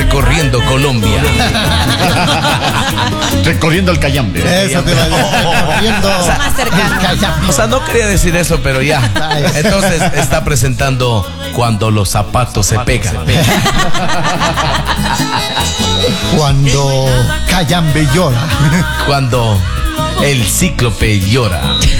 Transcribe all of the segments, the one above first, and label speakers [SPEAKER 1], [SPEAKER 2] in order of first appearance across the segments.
[SPEAKER 1] recorriendo Colombia.
[SPEAKER 2] Recorriendo el Cayambe.
[SPEAKER 3] Eso te va a decir. Recorriendo
[SPEAKER 4] más cercano.
[SPEAKER 3] el Cayambe.
[SPEAKER 1] O sea, no quería decir eso, pero ya. Entonces está presentando Cuando los zapatos se pegan.
[SPEAKER 3] Cuando Cayambe llora.
[SPEAKER 1] Cuando el cíclope llora.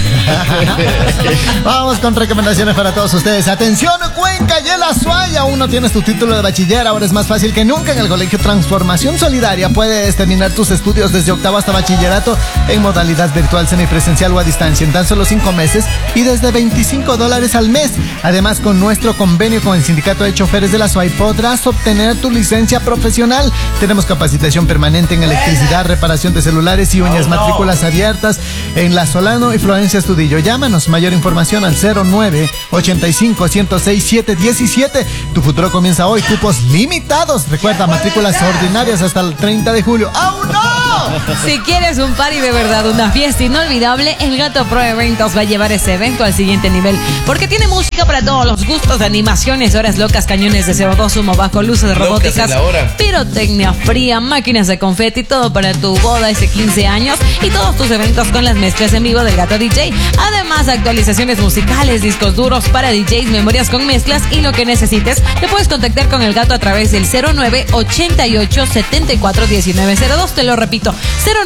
[SPEAKER 3] Vamos con recomendaciones para todos ustedes. Atención, Cuenca y el Azuay. Aún no tienes tu título de bachiller. Ahora es más fácil que nunca en el Colegio Transformación Solidaria. Puedes terminar tus estudios desde octavo hasta bachillerato en modalidad virtual, semipresencial o a distancia en tan solo 5 meses y desde $25 al mes. Además, con nuestro convenio con el Sindicato de Choferes de la Azuay podrás obtener tu licencia profesional. Tenemos capacitación permanente en electricidad, reparación de celulares y uñas, matrículas abiertas en La Solano y Florencia Estudillo. Llámanos, mayor información al 09-85-106-717. Tu futuro comienza hoy, cupos limitados. Recuerda, matrículas ordinarias hasta el 30 de julio. ¡Aún no!
[SPEAKER 4] Si quieres un party de verdad, una fiesta inolvidable, el Gato Pro Eventos va a llevar ese evento al siguiente nivel, porque tiene música para todos los gustos, animaciones, horas locas, cañones de CO2, humo bajo, luces robóticas, pirotecnia fría, máquinas de confeti, todo para tu boda, ese 15 años y todos tus eventos con las mezclas en vivo del Gato DJ. Además, actualizaciones musicales, discos duros para DJs, memorias con mezclas y lo que necesites. Te puedes contactar con el Gato a través del 09-88-74-1902. Te lo repito,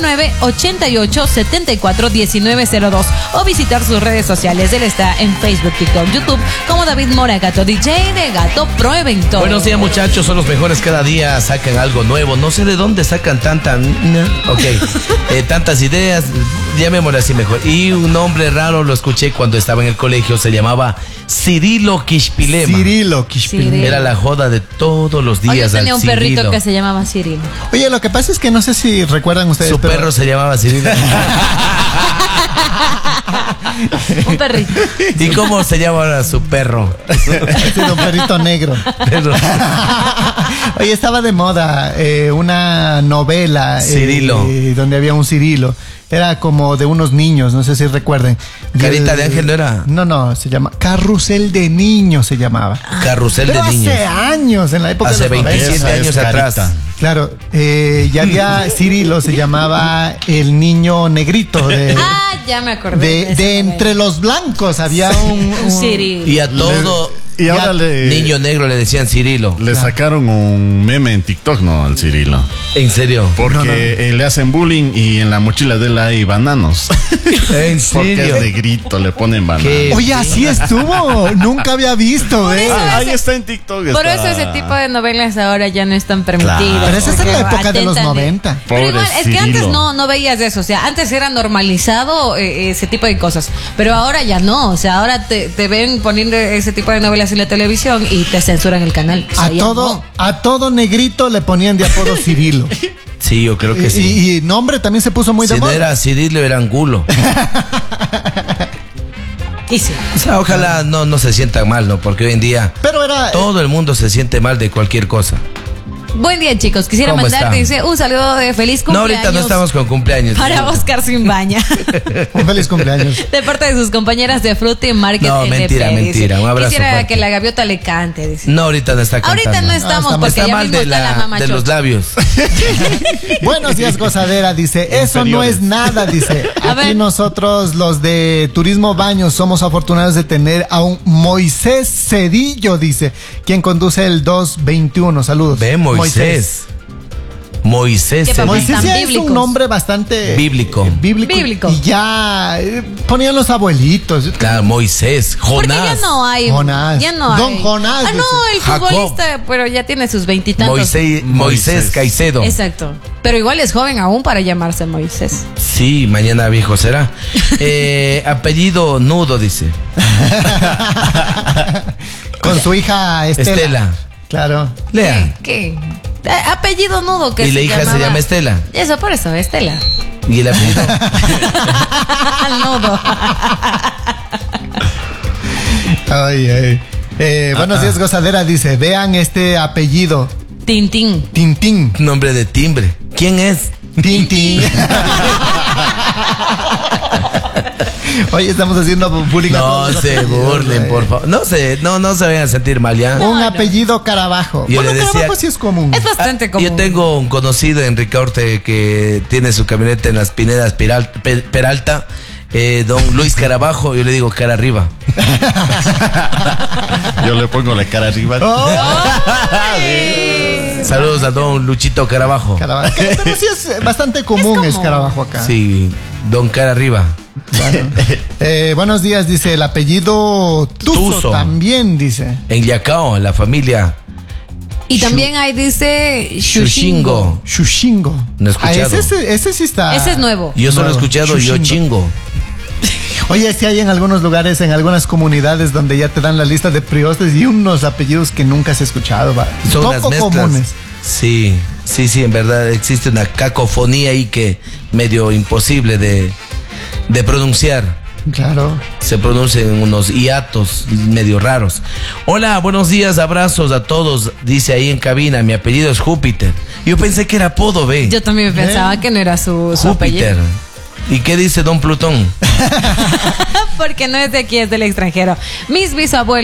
[SPEAKER 4] 09-88-74-1902 o visitar sus redes sociales. Él está en Facebook, TikTok, YouTube como David Mora, Gato DJ de Gato Pro Evento.
[SPEAKER 1] Buenos días, muchachos, son los mejores, cada día sacan algo nuevo. No sé de dónde sacan tantas ideas, llamémosle así mejor. Y un nombre raro lo escuché cuando estaba en el colegio, se llamaba Cirilo Quishpilema.
[SPEAKER 3] Cirilo Quishpilema.
[SPEAKER 1] Era la joda de todos los días.
[SPEAKER 4] Yo tenía un
[SPEAKER 1] Cirilo.
[SPEAKER 4] perrito que se llamaba Cirilo.
[SPEAKER 3] Oye, lo que pasa es que no sé si recuerdan ustedes.
[SPEAKER 1] Su perro se llamaba Cirilo.
[SPEAKER 4] Un perrito.
[SPEAKER 1] ¿Y cómo se llama ahora su perro?
[SPEAKER 3] Un perrito negro. Oye, estaba de moda una novela
[SPEAKER 1] Cirilo,
[SPEAKER 3] donde había un Cirilo. Era como de unos niños, no sé si recuerden.
[SPEAKER 1] Carita de Ángel, ¿no era?
[SPEAKER 3] No, se llama Carrusel de Niños, se llamaba.
[SPEAKER 1] Carrusel de Niños.
[SPEAKER 3] Hace años, en la época
[SPEAKER 1] hace
[SPEAKER 3] de los
[SPEAKER 1] 27 años atrás.
[SPEAKER 3] Claro, ya había Cirilo, se llamaba el niño negrito.
[SPEAKER 4] Ya me acordé.
[SPEAKER 3] De entre los blancos había un
[SPEAKER 4] Cirilo.
[SPEAKER 1] Y a todo...
[SPEAKER 2] Y ahora
[SPEAKER 1] niño negro le decían Cirilo.
[SPEAKER 2] Le sacaron un meme en TikTok, ¿no? Al Cirilo.
[SPEAKER 1] ¿En serio?
[SPEAKER 2] Porque le hacen bullying y en la mochila de él hay bananos.
[SPEAKER 1] ¿En
[SPEAKER 2] Porque
[SPEAKER 1] serio?
[SPEAKER 2] es de grito, le ponen bananos.
[SPEAKER 3] Oye, así estuvo. Nunca había visto, ¿eh?
[SPEAKER 2] Ahí está en TikTok.
[SPEAKER 4] Por eso ese tipo de novelas ahora ya no están permitidas.
[SPEAKER 2] Claro.
[SPEAKER 3] Pero esa es en la época de los
[SPEAKER 4] Atentan.
[SPEAKER 3] 90.
[SPEAKER 4] Pero igual,
[SPEAKER 2] Pobre
[SPEAKER 4] es que antes
[SPEAKER 2] Cirilo.
[SPEAKER 4] no veías eso. O sea, antes era normalizado ese tipo de cosas. Pero ahora ya no. O sea, ahora te ven poniendo ese tipo de novelas en la televisión y te censuran el canal. O sea,
[SPEAKER 3] A todo negrito le ponían de apodo Cirilo.
[SPEAKER 1] Sí, yo creo que sí.
[SPEAKER 3] Y nombre también se puso muy de
[SPEAKER 1] Si no
[SPEAKER 3] moda.
[SPEAKER 1] era Cirilo, era Angulo.
[SPEAKER 4] Y sí.
[SPEAKER 1] O sea, ojalá no se sientan mal, ¿no? Porque hoy en día
[SPEAKER 3] Pero era
[SPEAKER 1] todo el mundo se siente mal de cualquier cosa.
[SPEAKER 4] Buen día, chicos. Quisiera
[SPEAKER 1] ¿Cómo
[SPEAKER 4] mandarte
[SPEAKER 1] están?
[SPEAKER 4] un saludo de feliz
[SPEAKER 1] No,
[SPEAKER 4] cumpleaños.
[SPEAKER 1] ahorita no estamos con cumpleaños.
[SPEAKER 4] Para Oscar Simbaña.
[SPEAKER 3] un feliz cumpleaños.
[SPEAKER 4] De parte de sus compañeras de Fruity Market.
[SPEAKER 1] No,
[SPEAKER 4] LP,
[SPEAKER 1] mentira.
[SPEAKER 4] dice.
[SPEAKER 1] Un abrazo
[SPEAKER 4] Quisiera
[SPEAKER 1] fuerte.
[SPEAKER 4] que la gaviota le cante, dice.
[SPEAKER 1] No, ahorita no está cantando.
[SPEAKER 4] Ahorita no estamos porque
[SPEAKER 1] Está
[SPEAKER 4] ya
[SPEAKER 1] mal
[SPEAKER 4] mismo está la mamá
[SPEAKER 1] de los
[SPEAKER 4] chocha.
[SPEAKER 1] labios.
[SPEAKER 3] Buenos días, gozadera, dice. Eso no es nada, dice.
[SPEAKER 4] A
[SPEAKER 3] Aquí
[SPEAKER 4] ver.
[SPEAKER 3] nosotros, los de Turismo Baños, somos afortunados de tener a un Moisés Cedillo, dice, quien conduce el 221. Saludos.
[SPEAKER 1] Ve, Moisés. Moisés.
[SPEAKER 4] ¿Qué papá?
[SPEAKER 3] Moisés
[SPEAKER 4] Tan
[SPEAKER 3] ya es
[SPEAKER 4] bíblicos.
[SPEAKER 3] un nombre bastante
[SPEAKER 1] Bíblico.
[SPEAKER 4] Bíblico.
[SPEAKER 3] Y ya ponían los abuelitos.
[SPEAKER 1] Claro, Moisés.
[SPEAKER 4] Porque
[SPEAKER 1] Jonás.
[SPEAKER 4] ya no hay.
[SPEAKER 3] Jonás.
[SPEAKER 4] Ya no
[SPEAKER 3] Don
[SPEAKER 4] hay.
[SPEAKER 3] Jonás,
[SPEAKER 4] Ah, no, el
[SPEAKER 1] Jacob.
[SPEAKER 4] futbolista, pero ya tiene sus 20 y tantos.
[SPEAKER 1] Moisés Caicedo.
[SPEAKER 4] Exacto. Pero igual es joven aún para llamarse Moisés.
[SPEAKER 1] Sí, mañana viejo será. Apellido Nudo, dice.
[SPEAKER 3] Con su hija
[SPEAKER 1] Estela.
[SPEAKER 3] Claro.
[SPEAKER 1] Lean.
[SPEAKER 4] ¿Qué? Apellido Nudo que
[SPEAKER 1] Y la hija se
[SPEAKER 4] llamaba-
[SPEAKER 1] llama Estela.
[SPEAKER 4] Eso, por eso, Estela.
[SPEAKER 1] Y el apellido.
[SPEAKER 4] Nudo.
[SPEAKER 3] Ay. Buenos días, gozadera, dice. Vean este apellido.
[SPEAKER 4] Tintín.
[SPEAKER 3] Tintín.
[SPEAKER 1] Nombre de timbre. ¿Quién es?
[SPEAKER 3] Tintín. Oye, estamos haciendo bullying a
[SPEAKER 1] No
[SPEAKER 3] todos los
[SPEAKER 1] se
[SPEAKER 3] apellidos,
[SPEAKER 1] burlen,
[SPEAKER 3] güey.
[SPEAKER 1] por favor. No se vayan a sentir mal, ¿ya?
[SPEAKER 3] Un apellido Carabajo.
[SPEAKER 1] Yo
[SPEAKER 3] Bueno,
[SPEAKER 1] le decía-
[SPEAKER 3] Carabajo sí es común.
[SPEAKER 4] Es bastante común.
[SPEAKER 1] Yo tengo un conocido, Enrique Orte, que tiene su camioneta en las Pinedas Peralta. Don Luis Carabajo, yo le digo cara arriba.
[SPEAKER 2] Yo le pongo la cara arriba.
[SPEAKER 3] Oh,
[SPEAKER 1] Saludos a don Luchito Carabajo.
[SPEAKER 3] Carabajo. Pero sí es bastante común es Carabajo acá.
[SPEAKER 1] Sí, don cara arriba.
[SPEAKER 3] Claro. Buenos días, dice el apellido Tuzo,
[SPEAKER 1] Tuzo.
[SPEAKER 3] también, dice.
[SPEAKER 1] En Yacao, la familia
[SPEAKER 4] Y también ahí dice Shushingo.
[SPEAKER 1] Shushingo.
[SPEAKER 3] Shushingo.
[SPEAKER 1] No he escuchado.
[SPEAKER 3] Ese sí está.
[SPEAKER 4] Ese es nuevo.
[SPEAKER 1] Yo solo he
[SPEAKER 3] Nuevo.
[SPEAKER 1] escuchado yo
[SPEAKER 3] Shushingo.
[SPEAKER 1] chingo.
[SPEAKER 3] Oye, sí hay en algunos lugares, en algunas comunidades donde ya te dan la lista de priostes y unos apellidos que nunca has escuchado, va.
[SPEAKER 1] Son unas
[SPEAKER 3] Poco
[SPEAKER 1] mezclas.
[SPEAKER 3] comunes.
[SPEAKER 1] Sí, en verdad existe una cacofonía ahí que medio imposible de pronunciar.
[SPEAKER 3] Claro.
[SPEAKER 1] Se pronuncian unos hiatos medio raros. Hola, buenos días, abrazos a todos. Dice ahí en cabina, mi apellido es Júpiter. Yo pensé que era apodo, ve.
[SPEAKER 4] Yo también pensaba que no era su
[SPEAKER 1] Júpiter.
[SPEAKER 4] apellido.
[SPEAKER 1] ¿Y qué dice don Plutón?
[SPEAKER 4] Porque no es de aquí, es del extranjero. Mis bisabuelos